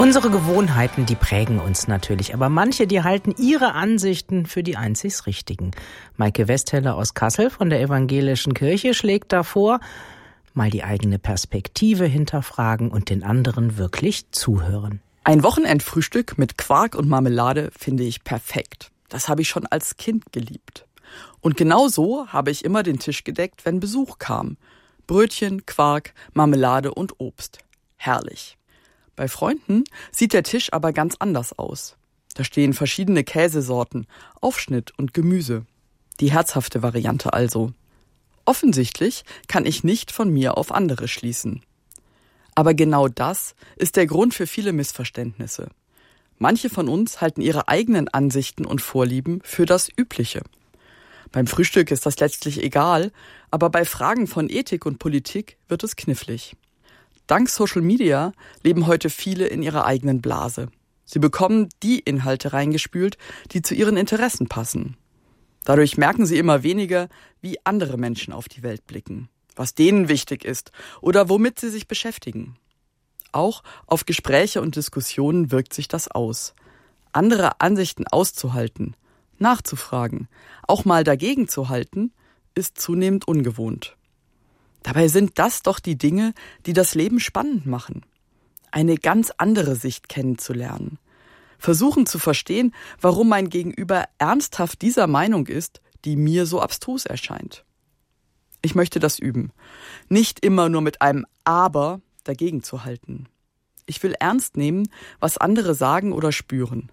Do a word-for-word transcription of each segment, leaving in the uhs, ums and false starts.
Unsere Gewohnheiten, die prägen uns natürlich, aber manche, die halten ihre Ansichten für die einzig richtigen. Maike Westheller aus Kassel von der Evangelischen Kirche schlägt da vor, mal die eigene Perspektive hinterfragen und den anderen wirklich zuhören. Ein Wochenendfrühstück mit Quark und Marmelade finde ich perfekt. Das habe ich schon als Kind geliebt. Und genau so habe ich immer den Tisch gedeckt, wenn Besuch kam. Brötchen, Quark, Marmelade und Obst. Herrlich. Bei Freunden sieht der Tisch aber ganz anders aus. Da stehen verschiedene Käsesorten, Aufschnitt und Gemüse. Die herzhafte Variante also. Offensichtlich kann ich nicht von mir auf andere schließen. Aber genau das ist der Grund für viele Missverständnisse. Manche von uns halten ihre eigenen Ansichten und Vorlieben für das Übliche. Beim Frühstück ist das letztlich egal, aber bei Fragen von Ethik und Politik wird es knifflig. Dank Social Media leben heute viele in ihrer eigenen Blase. Sie bekommen die Inhalte reingespült, die zu ihren Interessen passen. Dadurch merken sie immer weniger, wie andere Menschen auf die Welt blicken, was denen wichtig ist oder womit sie sich beschäftigen. Auch auf Gespräche und Diskussionen wirkt sich das aus. Andere Ansichten auszuhalten, nachzufragen, auch mal dagegen zu halten, ist zunehmend ungewohnt. Dabei sind das doch die Dinge, die das Leben spannend machen. Eine ganz andere Sicht kennenzulernen. Versuchen zu verstehen, warum mein Gegenüber ernsthaft dieser Meinung ist, die mir so abstrus erscheint. Ich möchte das üben. Nicht immer nur mit einem Aber dagegen zu halten. Ich will ernst nehmen, was andere sagen oder spüren.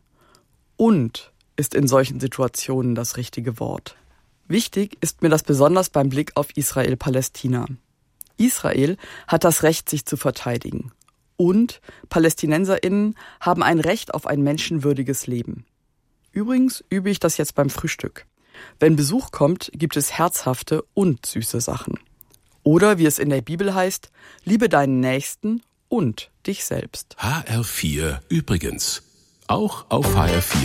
Und ist in solchen Situationen das richtige Wort. Wichtig ist mir das besonders beim Blick auf Israel-Palästina. Israel hat das Recht, sich zu verteidigen. Und PalästinenserInnen haben ein Recht auf ein menschenwürdiges Leben. Übrigens übe ich das jetzt beim Frühstück. Wenn Besuch kommt, gibt es herzhafte und süße Sachen. Oder wie es in der Bibel heißt, liebe deinen Nächsten und dich selbst. H R vier übrigens. Auch auf H R vier